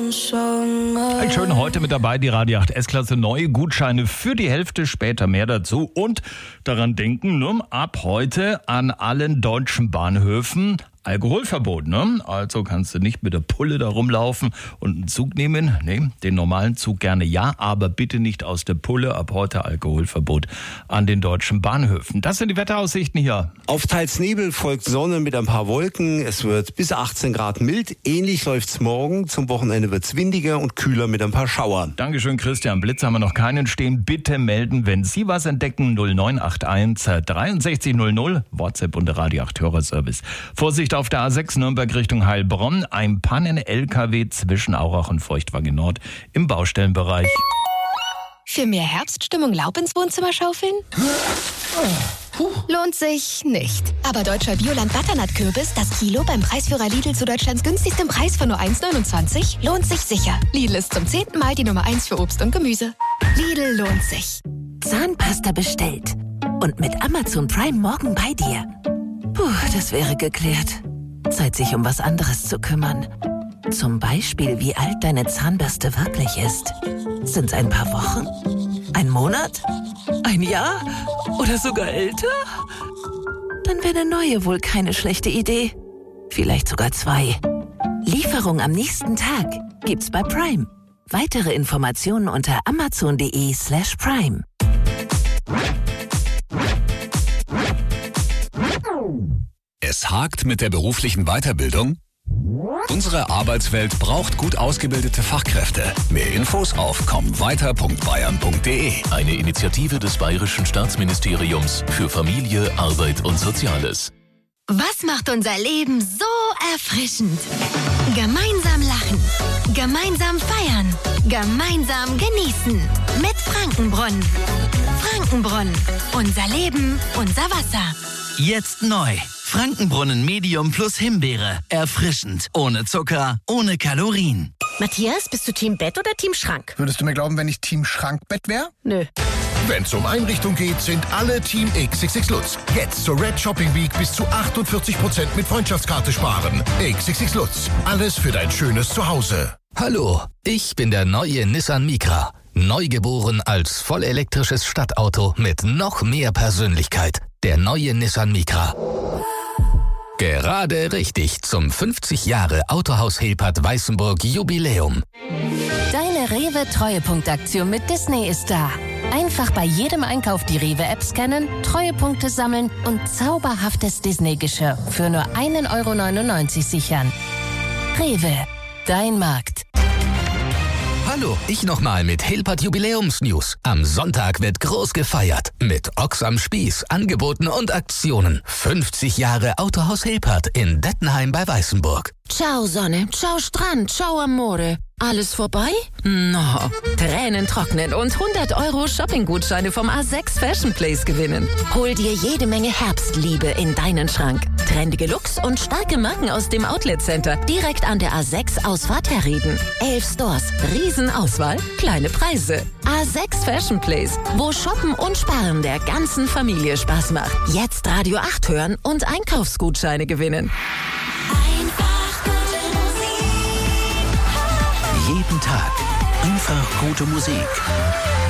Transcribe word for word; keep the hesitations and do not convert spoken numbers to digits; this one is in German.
Ein schön heute mit dabei, die Radio acht S-Klasse, neue Gutscheine für die Hälfte, später mehr dazu. Und daran denken, ne, ab heute an allen deutschen Bahnhöfen Alkoholverbot, ne? Also kannst du nicht mit der Pulle da rumlaufen und einen Zug nehmen. Nee, den normalen Zug gerne ja, aber bitte nicht aus der Pulle. Ab heute Alkoholverbot an den deutschen Bahnhöfen. Das sind die Wetteraussichten hier. Auf teils Nebel folgt Sonne mit ein paar Wolken. Es wird bis achtzehn Grad mild. Ähnlich läuft's morgen. Zum Wochenende wird's windiger und kühler mit ein paar Schauern. Dankeschön, Christian. Blitz haben wir noch keinen stehen. Bitte melden, wenn Sie was entdecken. null neun acht eins dreiundsechzig null null. WhatsApp und der Radio acht Hörerservice. Vorsicht auf der A sechs Nürnberg Richtung Heilbronn. Ein Pannen-L K W zwischen Aurach und Feuchtwagen Nord im Baustellenbereich. Für mehr Herbststimmung Laub ins Wohnzimmer schaufeln? Lohnt sich nicht. Aber deutscher Bioland-Butternut-Kürbis, das Kilo beim Preisführer Lidl zu Deutschlands günstigstem Preis von nur eins neunundzwanzig, lohnt sich sicher. Lidl ist zum zehnten Mal die Nummer eins für Obst und Gemüse. Lidl lohnt sich. Zahnpasta bestellt. Und mit Amazon Prime morgen bei dir. Puh, das wäre geklärt. Zeit, sich um was anderes zu kümmern. Zum Beispiel, wie alt deine Zahnbürste wirklich ist. Sind's ein paar Wochen? Ein Monat? Ein Jahr? Oder sogar älter? Dann wäre eine neue wohl keine schlechte Idee. Vielleicht sogar zwei. Lieferung am nächsten Tag gibt's bei Prime. Weitere Informationen unter amazon.de slash prime. Es hakt mit der beruflichen Weiterbildung? Unsere Arbeitswelt braucht gut ausgebildete Fachkräfte. Mehr Infos auf komm weiter punkt bayern punkt de. Eine Initiative des Bayerischen Staatsministeriums für Familie, Arbeit und Soziales. Was macht unser Leben so erfrischend? Gemeinsam lachen, gemeinsam feiern, gemeinsam genießen. Mit Frankenbrunnen. Frankenbrunnen. Unser Leben, unser Wasser. Jetzt neu. Frankenbrunnen Medium plus Himbeere. Erfrischend. Ohne Zucker, ohne Kalorien. Matthias, bist du Team Bett oder Team Schrank? Würdest du mir glauben, wenn ich Team Schrankbett wäre? Nö. Wenn es um Einrichtung geht, sind alle Team X X X Lutz. Jetzt zur Red Shopping Week bis zu achtundvierzig Prozent mit Freundschaftskarte sparen. X X X Lutz. Alles für dein schönes Zuhause. Hallo, ich bin der neue Nissan Micra. Neugeboren als vollelektrisches Stadtauto mit noch mehr Persönlichkeit. Der neue Nissan Micra. Gerade richtig zum fünfzig Jahre Autohaus Hilpert Weißenburg Jubiläum. Deine Rewe-Treuepunktaktion mit Disney ist da. Einfach bei jedem Einkauf die Rewe-App scannen, Treuepunkte sammeln und zauberhaftes Disney-Geschirr für nur ein Euro neunundneunzig sichern. Rewe, dein Markt. Hallo, ich nochmal mit Hilpert Jubiläumsnews. Am Sonntag wird groß gefeiert. Mit Ochs am Spieß, Angeboten und Aktionen. fünfzig Jahre Autohaus Hilpert in Dettenheim bei Weißenburg. Ciao Sonne, ciao Strand, ciao Amore. Alles vorbei? No. Tränen trocknen und hundert Euro Shoppinggutscheine vom A sechs Fashion Place gewinnen. Hol dir jede Menge Herbstliebe in deinen Schrank. Trendige Looks und starke Marken aus dem Outlet Center. Direkt an der A sechs Ausfahrt Herrieden. Elf Stores, Riesenauswahl, kleine Preise. A sechs Fashion Place, wo Shoppen und Sparen der ganzen Familie Spaß macht. Jetzt Radio acht hören und Einkaufsgutscheine gewinnen. Jeden Tag einfach gute Musik.